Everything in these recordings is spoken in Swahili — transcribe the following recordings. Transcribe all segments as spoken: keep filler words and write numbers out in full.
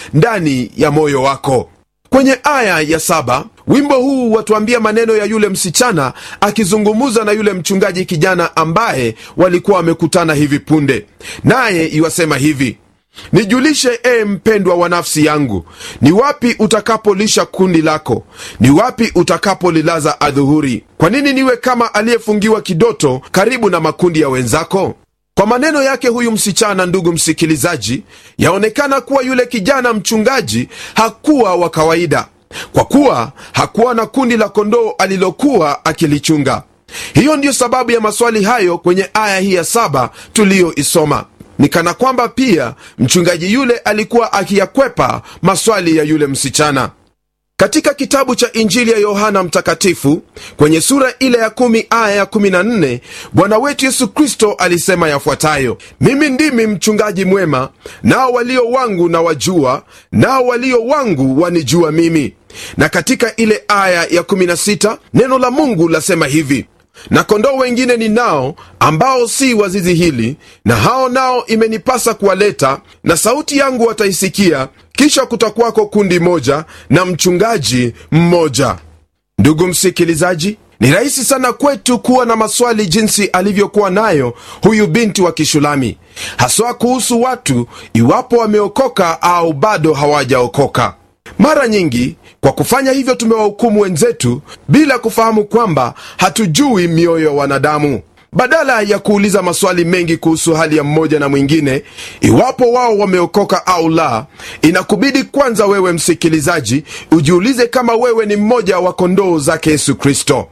ndani ya moyo wako. Kwenye aya ya saba, wimbo huu watuambia maneno ya yule msichana akizungumuza na yule mchungaji kijana ambaye walikuwa wamekutana hivi punde. Naye iwasema hivi: nijulishe, e mpendwa wa nafsi yangu, ni wapi utakapolisha kundi lako? Ni wapi utakapolilaza adhuhuri? Kwa nini niwe kama aliyefungiwa kidoto karibu na makundi ya wenzako? Kwa maneno yake huyu msichana, ndugu msikilizaji, yaonekana kuwa yule kijana mchungaji hakuwa wa kawaida, kwa kuwa hakuwa na kundi la kondoo alilokuwa akilichunga. Hiyo ndiyo sababu ya maswali hayo kwenye aya hii ya saba tuliyoisoma. Ni kana kwamba pia mchungaji yule alikuwa akiyakwepa maswali ya yule msichana. Katika kitabu cha Injili ya Yohana Mtakatifu kwenye sura ile ya kumi aya ya kumi na nne, Bwana wetu Yesu Kristo alisema yafuatayo: mimi ndimi mchungaji mwema, nao walio wangu na wajua, nao walio wangu wanijua mimi. Na katika ile aya ya kumi na sita neno la Mungu lasema hivi: na kondoo wengine ni nao ambao si wa zizi hili, na hao nao imenipasa kuwaleta, na sauti yangu wataisikia, kisha kutakuwako kundi moja na mchungaji mmoja. Ndugu msikilizaji, ni rahisi sana kwetu kuwa na maswali jinsi alivyokuwa nayo huyu binti wa Kishulami, haswa kuhusu watu, iwapo wameokoka au bado hawajaokoka. Mara nyingi kwa kufanya hivyo tumewahukumu wenzetu bila kufahamu kwamba hatujui mioyo ya wanadamu. Badala ya kuuliza maswali mengi kuhusu hali ya mmoja na mwingine, iwapo wao wameokoka au la, inakubidi kwanza wewe msikilizaji ujiulize kama wewe ni mmoja wa kondoo zake Yesu Kristo.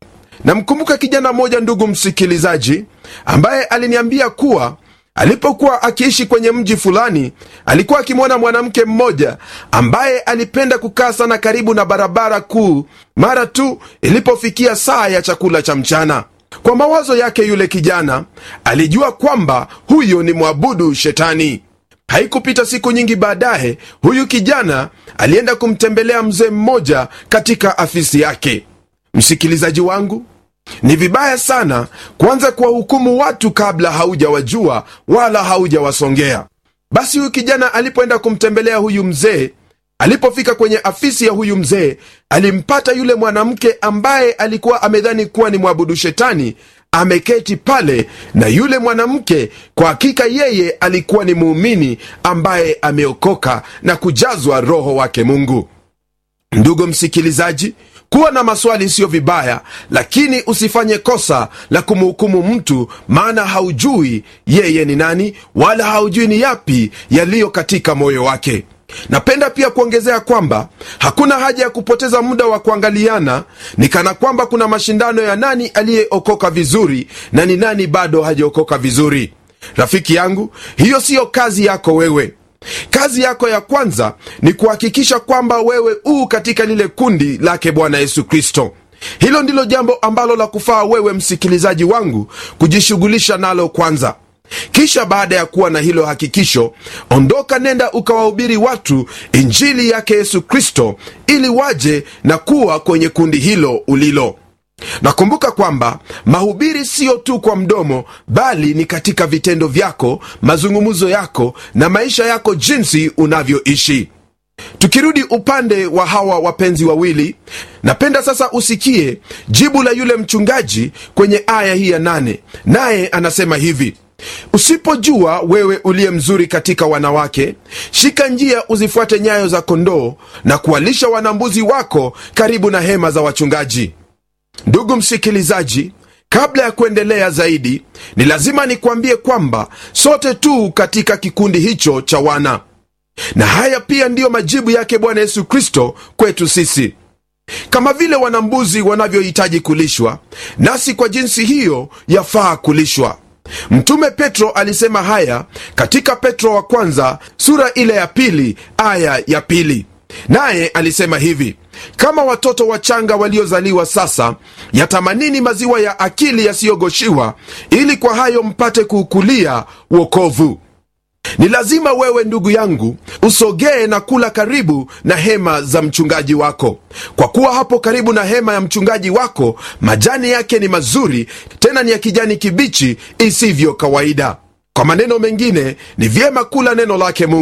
Na mkumbuka kijana mmoja, ndugu msikilizaji, ambaye aliniambia kuwa alipokuwa akiishi kwenye mji fulani, alikuwa akimwona mwanamke mmoja ambaye alipenda kukaa sana karibu na barabara kuu mara tu ilipofikia saa ya chakula cha mchana. Kwa mawazo yake yule kijana alijua kwamba huyo ni mwabudu shetani. Haikupita siku nyingi baadaye, huyu kijana alienda kumtembelea mzee mmoja katika afisi yake. Msikilizaji wangu, ni vibaya sana kuanza kuwahukumu watu kabla haujawajua wala haujawasongea. Basi huyu kijana alipoenda kumtembelea huyu mzee, alipofika kwenye afisi ya huyu mzee, alimpata yule mwanamke ambaye alikuwa amedhani kuwa ni mwabudu shetani ameketi pale, na yule mwanamke kwa hakika yeye alikuwa ni muumini ambaye ameokoka na kujazwa Roho wake Mungu. Ndugu msikilizaji, kuwa na maswali sio vibaya, lakini usifanye kosa la kumhukumu mtu, maana haujui yeye ni nani wala haujui ni yapi yaliyo katika moyo wake. Napenda pia kuongezea kwamba hakuna haja ya kupoteza muda wa kuangaliana ni kana kwamba kuna mashindano ya nani aliyeokoka vizuri na ni nani bado hajaokoka vizuri. Rafiki yangu, hiyo siyo kazi yako wewe. Kazi yako ya kwanza ni kuhakikisha kwamba wewe u katika lile kundi lake Bwana Yesu Kristo. Hilo ndilo jambo ambalo la kufaa wewe msikilizaji wangu kujishughulisha nalo kwanza. Kisha baada ya kuwa na hilo hakikisho, ondoka, nenda ukawahubiri watu injili yake Yesu Kristo, ili waje na kuwa kwenye kundi hilo ulilo. Nakumbuka kwamba mahubiri siyo tu kwa mdomo, bali ni katika vitendo vyako, mazungumzo yako na maisha yako, jinsi unavyoishi. Tukirudi upande wa hawa wapenzi wawili, napenda sasa usikie jibu la yule mchungaji kwenye aya hii ya nane. Naye anasema hivi: usipojua wewe uliye mzuri katika wanawake, shika njia uzifuate nyayo za kondoo na kuwalisha wanambuzi wako karibu na hema za wachungaji. Ndugu msikilizaji, kabla ya kuendelea zaidi, ni lazima nikuambie kwamba sote tu katika kikundi hicho cha wana, na haya pia ndiyo majibu yake Bwana Yesu Kristo kwetu sisi. Kama vile wanambuzi wanavyohitaji kulishwa, nasi kwa jinsi hiyo yafaa kulishwa. Mtume Petro alisema haya katika Petro wa kwanza sura ile ya pili aya ya pili. Naye alisema hivi: kama watoto wachanga waliozaliwa sasa, yatamanini maziwa ya akili yasiyogoshiwa, ili kwa hayo mpate kuukulia wokovu. Ni lazima wewe ndugu yangu usogee na kula karibu na hema za mchungaji wako, kwa kuwa hapo karibu na hema ya mchungaji wako majani yake ni mazuri, tena ni ya kijani kibichi isivyo kawaida. Kwa maneno mengine, ni vyema kula neno lake Mungu.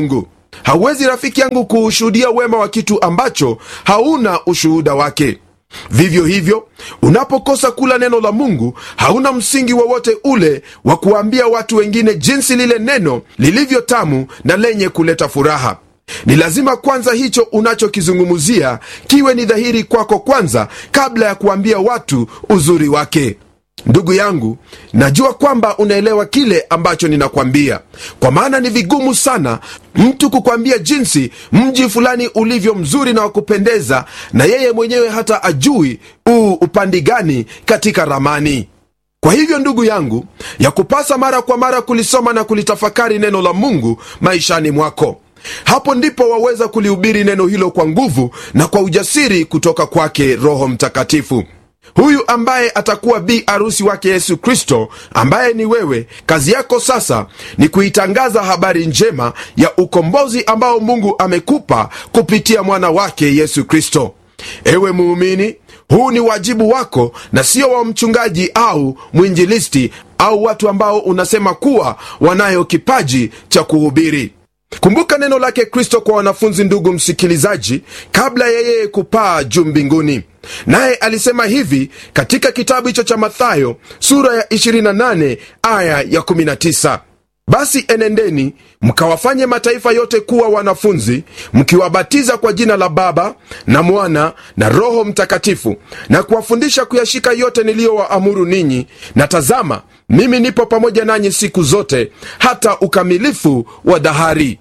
Hauwezi rafiki yangu kuushuhudia wema wa kitu ambacho hauna ushuhuda wake. Vivyo hivyo, unapokosa kula neno la Mungu, hauna msingi wowote ule wa kuambia watu wengine jinsi lile neno lilivyo tamu na lenye kuleta furaha. Ni lazima kwanza hicho unachokizungumzia kiwe ni dhahiri kwako kwanza, kabla ya kuambia watu uzuri wake. Ndugu yangu, najua kwamba unaelewa kile ambacho ninakwambia, kwa maana ni vigumu sana mtu kukwambia jinsi mji fulani ulivyo mzuri na wakupendeza, na yeye mwenyewe hata ajui uu upandi gani katika ramani. Kwa hivyo ndugu yangu, ya kupasa mara kwa mara kulisoma na kulitafakari neno la Mungu maishani mwako. Hapo ndipo waweza kulihubiri neno hilo kwa nguvu na kwa ujasiri kutoka kwake Roho Mtakatifu. Huyu ambaye atakuwa bi arusi wake Yesu Kristo, ambaye ni wewe, kazi yako sasa ni kuitangaza habari njema ya ukombozi ambao Mungu amekupa kupitia mwana wake Yesu Kristo. Ewe muumini, huu ni wajibu wako na sio wa mchungaji au mwinjilisti au watu ambao unasema kuwa wanayo kipaji cha kuhubiri. Kumbuka neno lake Kristo kwa wanafunzi, ndugu msikilizaji, kabla ya yeye kupaa juu mbinguni. Naye alisema hivi katika kitabu hicho cha Mathayo sura ya ishirini na nane aya ya kumi na tisa: basi enendeni mkawafanye mataifa yote kuwa wanafunzi, mkiwabatiza kwa jina la Baba na Mwana na Roho Mtakatifu, na kuwafundisha kuyashika yote niliyowaamuru ninyi, na tazama, mimi nipo pamoja nanyi siku zote hata ukamilifu wa dahari.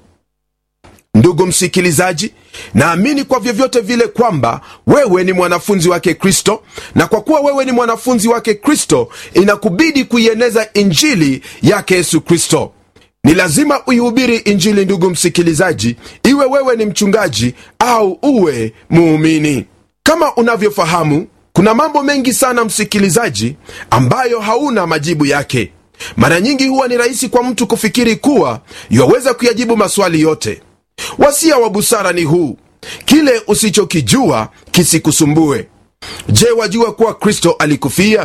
Ndugu msikilizaji, naamini kwa vyovyote vile kwamba wewe ni mwanafunzi wake Kristo, na kwa kuwa wewe ni mwanafunzi wake Kristo, inakubidi kuieneza injili yake Yesu Kristo. Ni lazima uihubiri injili, ndugu msikilizaji, iwe wewe ni mchungaji au uwe muumini. Kama unavyofahamu, kuna mambo mengi sana msikilizaji, ambayo hauna majibu yake. Mara nyingi huwa ni rahisi kwa mtu kufikiri kuwa yaweza kuyajibu maswali yote. Wasia wa busara ni huu: kile usichokijua kisikusumbue. Je, wajua kuwa Kristo alikufia?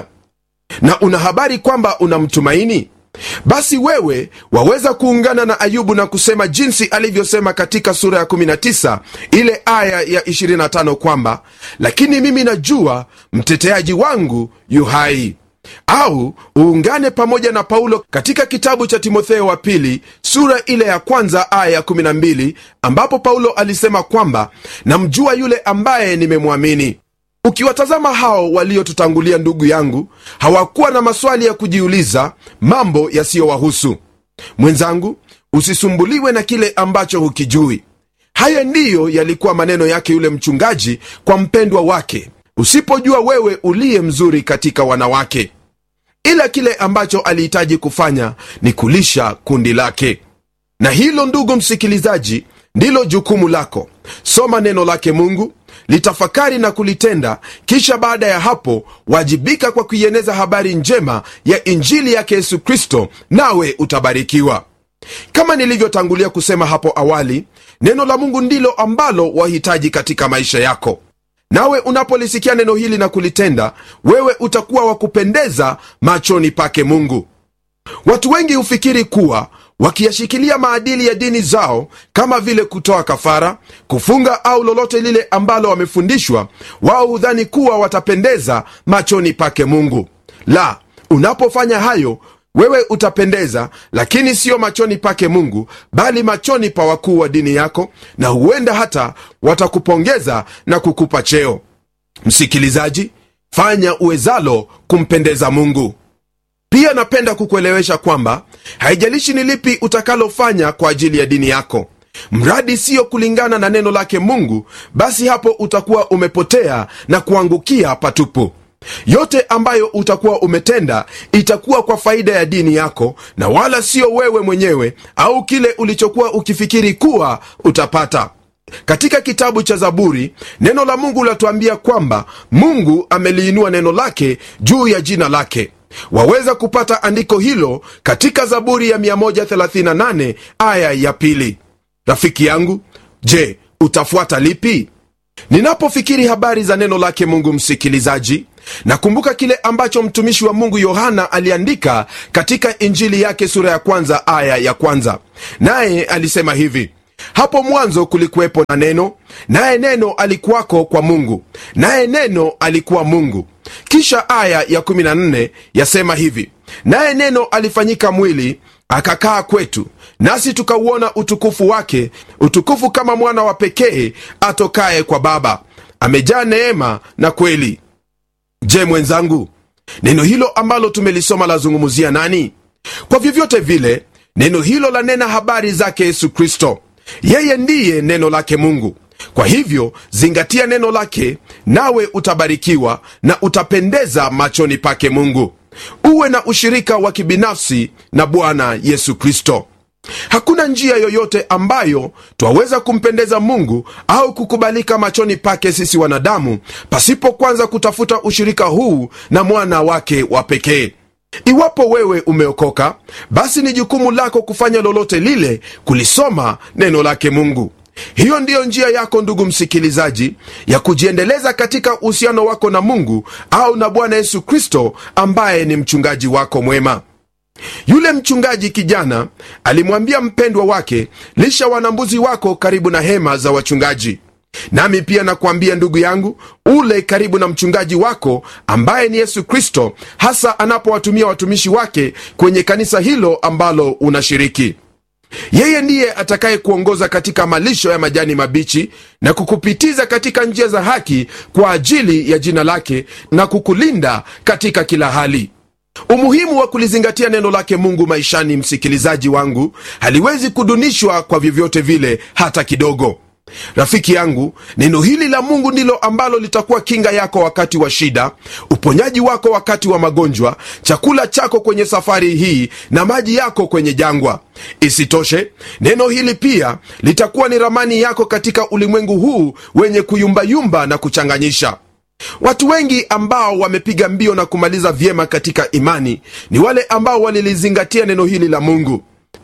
Na una habari kwamba unamtumaini? Basi wewe waweza kuungana na Ayubu na kusema jinsi alivyosema katika sura ya kumi na tisa ile aya ya ishirini na tano kwamba, lakini mimi najua mteteaji wangu yu hai. Au uungane pamoja na Paulo katika kitabu cha Timotheo wa pili sura ile ya kwanza aya ya kumi na mbili ambapo Paulo alisema kwamba, namjua yule ambaye nimemwamini. Ukiwatazama hao waliotutangulia, ndugu yangu, hawakuwa na maswali ya kujiuliza, mambo yasiyowahusu. Mwenzangu, usisumbuliwe na kile ambacho hukijui. Haya ndiyo yalikuwa maneno yake yule mchungaji kwa mpendwa wake, usipojua wewe uliye mzuri katika wanawake. Ila kile ambacho alihitaji kufanya ni kulisha kundi lake. Na hilo, ndugu msikilizaji, ndilo jukumu lako. Soma neno lake Mungu, litafakari na kulitenda, kisha baada ya hapo wajibika kwa kuieneza habari njema ya injili yake Yesu Kristo, nawe utabarikiwa. Kama nilivyotangulia kusema hapo awali, neno la Mungu ndilo ambalo wahitaji katika maisha yako. Nawe unapolisikia neno hili na kulitenda, wewe utakuwa wa kupendeza machoni pake Mungu. Watu wengi hufikiri kuwa wakiyashikilia maadili ya dini zao, kama vile kutoa kafara, kufunga au lolote lile ambalo wamefundishwa, wao hudhani kuwa watapendeza machoni pake Mungu. La, unapofanya hayo, wewe utapendeza, lakini sio machoni pake Mungu, bali machoni pa wakuu wa dini yako, na huenda hata watakupongeza na kukupa cheo. Msikilizaji, fanya uwezalo kumpendeza Mungu. Pia napenda kukuelewesha kwamba haijalishi ni lipi utakalofanya kwa ajili ya dini yako, mradi siyo kulingana na neno lake Mungu, basi hapo utakuwa umepotea na kuangukia patupu. Yote ambayo utakuwa umetenda itakuwa kwa faida ya dini yako, na wala sio wewe mwenyewe au kile ulichokuwa ukifikiri kuwa utapata. Katika kitabu cha Zaburi, neno la Mungu latuambia kwamba Mungu ameliinua neno lake juu ya jina lake. Waweza kupata andiko hilo katika Zaburi ya mia moja thelathini na nane aya ya pili. Rafiki yangu, je, utafuata lipi? Ninapofikiri habari za neno lake Mungu, msikilizaji, nakumbuka kile ambacho mtumishi wa Mungu Yohana aliandika katika injili yake sura ya kwanza aya ya kwanza. Naye alisema hivi: Hapo mwanzo kulikuwepo na neno, naye neno alikuwako kwa Mungu, naye neno alikuwa Mungu. Kisha aya ya kumi na nne yasema hivi: naye neno alifanyika mwili akakaa kwetu, nasi tukauona utukufu wake, utukufu kama mwana wa pekee atokaye kwa Baba, amejaa neema na kweli. Je, mwenzangu, neno hilo ambalo tumelisoma lazungumzia nani? Kwa vyovyote vile, neno hilo lanena habari zake Yesu Kristo. Yeye ndiye neno lake Mungu. Kwa hivyo zingatia neno lake, nawe utabarikiwa na utapendeza machoni pake Mungu. Uwe na ushirika wa kibinafsi na Bwana Yesu Kristo. Hakuna njia yoyote ambayo twaweza kumpendeza Mungu au kukubalika machoni pake sisi wanadamu pasipo kwanza kutafuta ushirika huu na mwana wake wa pekee. Iwapo wewe umeokoka, basi ni jukumu lako kufanya lolote lile kulisoma neno lake Mungu. Hiyo ndiyo njia yako, ndugu msikilizaji, ya kujiendeleza katika uhusiano wako na Mungu au na Bwana Yesu Kristo ambaye ni mchungaji wako mwema. Yule mchungaji kijana alimwambia mpendwa wake, lisha wanambuzi wako karibu na hema za wachungaji. Nami pia nakuambia ndugu yangu, ule karibu na mchungaji wako ambaye ni Yesu Kristo, hasa anapowatumia watumishi wake kwenye kanisa hilo ambalo unashiriki. Yeye ndiye atakaye kuongoza katika malisho ya majani mabichi na kukupitiza katika njia za haki kwa ajili ya jina lake na kukulinda katika kila hali. Umuhimu wa kulizingatia neno lake Mungu maishani, msikilizaji wangu, haliwezi kudunishwa kwa vyovyote vile hata kidogo. Rafiki yangu, neno hili la Mungu ndilo ambalo litakuwa kinga yako wakati wa shida, uponyaji wako wakati wa magonjwa, chakula chako kwenye safari hii na maji yako kwenye jangwa. Isitoshe, neno hili pia litakuwa ni ramani yako katika ulimwengu huu wenye kuyumbayumba na kuchanganyisha. Watu wengi ambao wamepiga mbio na kumaliza vyema katika imani ni wale ambao walilizingatia neno hili la Mungu.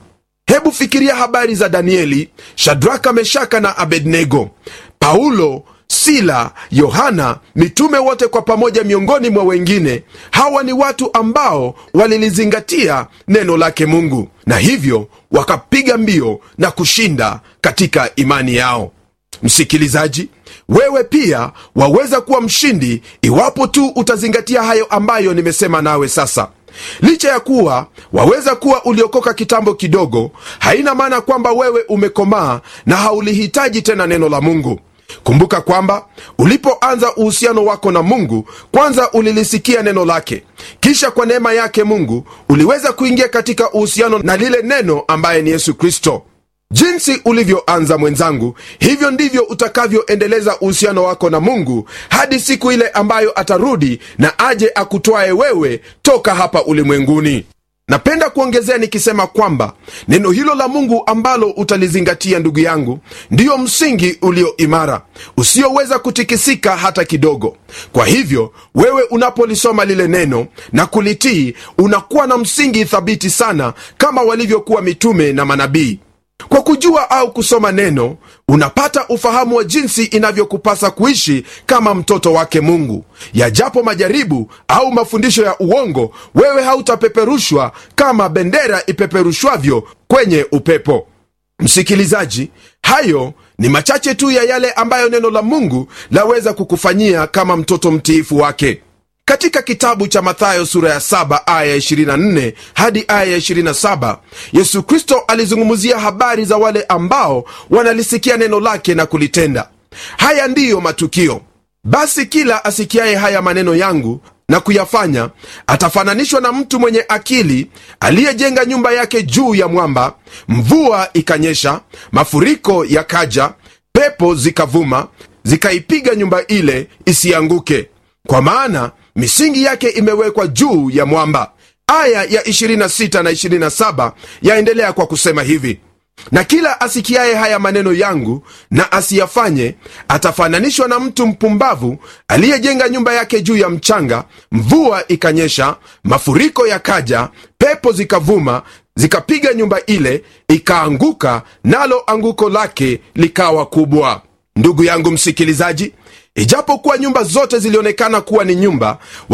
Hebu fikiria habari za Danieli, Shadraka, Meshaka na Abednego, Paulo, Sila, Yohana, mitume wote kwa pamoja miongoni mwa wengine. Hawa ni watu ambao walilizingatia neno lake Mungu, na hivyo wakapiga mbio na kushinda katika imani yao. Msikilizaji, wewe pia waweza kuwa mshindi iwapo tu utazingatia hayo ambayo nimesema nawe sasa. Licha ya kuwa waweza kuwa uliokoka kitambo kidogo, haina maana kwamba wewe umekomaa na haulihitaji tena neno la Mungu. Kumbuka kwamba ulipoanza uhusiano wako na Mungu, kwanza ulilisikia neno lake, kisha kwa neema yake Mungu uliweza kuingia katika uhusiano na lile neno ambaye ni Yesu Kristo. Jinsi ulivyoanza mwenzangu, hivyo ndivyo utakavyoendeleza uhusiano wako na Mungu hadi siku ile ambayo atarudi na aje akutwae wewe toka hapa ulimwenguni. Napenda kuongezea nikisema kwamba neno hilo la Mungu ambalo utalizingatia, ndugu yangu, ndiyo msingi ulio imara, usioweza kutikisika hata kidogo. Kwa hivyo wewe unapolisoma lile neno na kulitii, unakuwa na msingi thabiti sana kama walivyokuwa mitume na manabii. Kwa kujua au kusoma neno, unapata ufahamu wa jinsi inavyokupasa kuishi kama mtoto wake Mungu. Yajapo majaribu au mafundisho ya uongo, wewe hautapeperushwa kama bendera ipeperushwavyo kwenye upepo. Msikilizaji, hayo ni machache tu ya yale ambayo neno la Mungu laweza kukufanyia kama mtoto mtiifu wake. Katika kitabu cha Mathayo sura ya saba aya ishirini na nne hadi aya ishirini na saba, Yesu Kristo alizungumzia habari za wale ambao wanalisikia neno lake na kulitenda. Haya ndiyo matukio: basi kila asikiaye haya maneno yangu na kuyafanya atafananishwa na mtu mwenye akili aliyejenga nyumba yake juu ya mwamba. Mvua ikanyesha, mafuriko yakaja, pepo zikavuma, zikaipiga nyumba ile isianguke, kwa maana misingi yake imewekwa juu ya mwamba. Aya ya ishirini na sita na ishirini na saba yaendelea kwa kusema hivi: na kila asikiaye haya maneno yangu na asiyafanye atafananishwa na mtu mpumbavu aliyejenga nyumba yake juu ya mchanga. Mvua ikanyesha, mafuriko yakaja, pepo zikavuma, zikapiga nyumba ile, ikaanguka, nalo anguko lake likawa kubwa. Ndugu yangu msikilizaji, ijapokuwa nyumba zote zilionekana kuwa ni nyumba,